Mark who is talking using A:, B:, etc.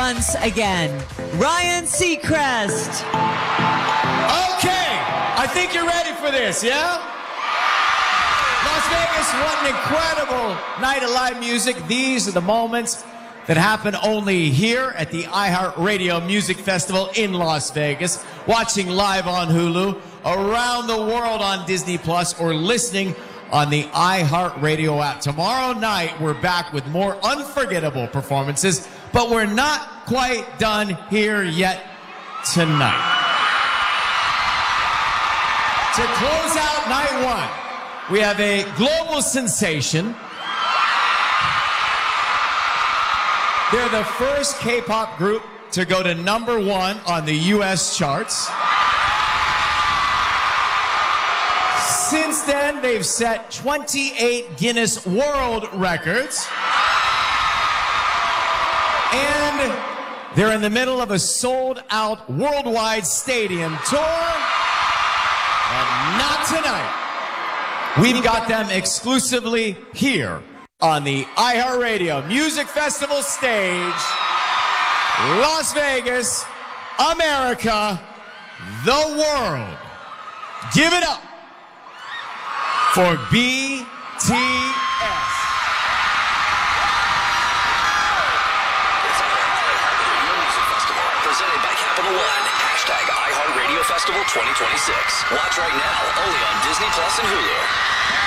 A: once again, Ryan Seacrest.
B: Okay, I think you're ready for this, yeah? Las Vegas, what an incredible night of live music. These are the moments that happen only here at the iHeartRadio Music Festival in Las Vegas, watching live on Hulu, around the world on Disney Plus, or listening on the iHeartRadio app. Tomorrow night, we're back with more unforgettable performances, but we're not quite done here yet tonight. To close out night one, we have a global sensation. They're the first K-pop group to go to #1 on the U.S. charts. Since then, they've set 28 Guinness World Records. And they're in the middle of a sold-out worldwide stadium tour. And not tonight. We've got them exclusively here on the iHeartRadio Music Festival stage, Las Vegas, America, the world. Give it up for BTS.
C: Presented by Capital One. #iHeartRadio Festival 2026. Watch right now, only on Disney Plus and Hulu.